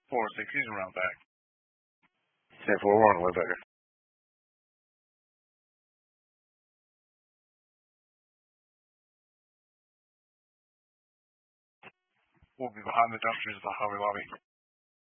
406, he's around back. 10-4, we're on the way back. We'll be behind the dumpsters at the Hobby Lobby.